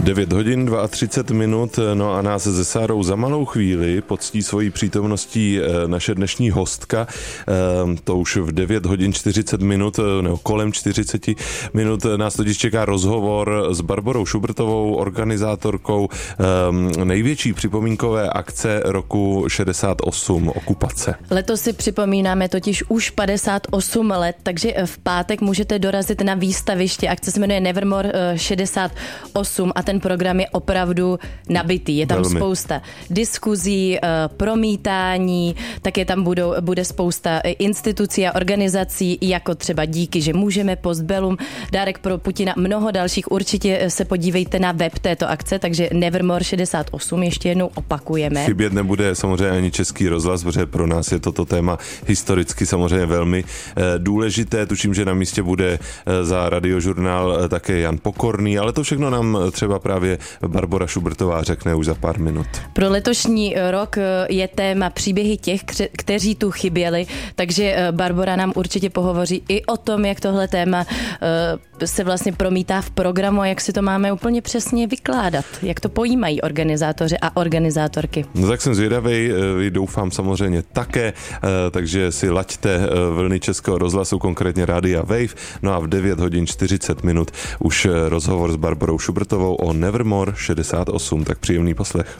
9 hodin 32 minut, no a nás se Sárou za malou chvíli poctí svojí přítomností naše dnešní hostka. To už v 9 hodin 40 minut, nebo kolem 40 minut nás totiž čeká rozhovor s Barborou Šubrtovou, organizátorkou největší připomínkové akce roku 68, okupace. Letos si připomínáme totiž už 58 let, takže v pátek můžete dorazit na výstaviště. Akce se jmenuje Nevermore 68 a ten program je opravdu nabitý. Je tam spousta diskuzí, promítání, také tam bude spousta institucí a organizací, jako třeba Díky, že můžeme, Postbellum, Dárek pro Putina, mnoho dalších. Určitě se podívejte na web této akce, takže Nevermore 68 ještě jednou opakujeme. Chybět nebude samozřejmě ani Český rozhlas, protože pro nás je toto téma historicky samozřejmě velmi důležité. Tuším, že na místě bude za Radiožurnál také Jan Pokorný, ale to všechno nám třeba právě Barbora Šubrtová řekne už za pár minut. Pro letošní rok je téma příběhy těch, kteří tu chyběli, takže Barbora nám určitě pohovoří i o tom, jak tohle téma se vlastně promítá v programu a jak si to máme úplně přesně vykládat, jak to pojímají organizátoři a organizátorky. No tak jsem zvědavej, doufám samozřejmě také, takže si laďte vlny Českého rozhlasu, konkrétně Rádia Wave, no a v 9 hodin 40 minut už rozhovor s Barborou Šubrtovou o Nevermore 68, tak příjemný poslech.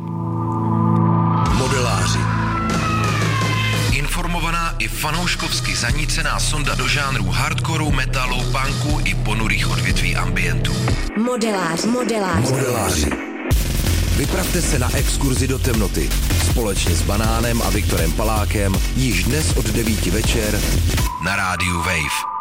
Modeláři. Informovaná i fanouškovsky zanícená sonda do žánrů hardcoreu, metalu, punku i ponurých odvětví ambientu. Modeláři. Vypravte se na exkurzi do temnoty společně s Banánem a Viktorem Palákem již dnes od 9 večer na rádiu Wave.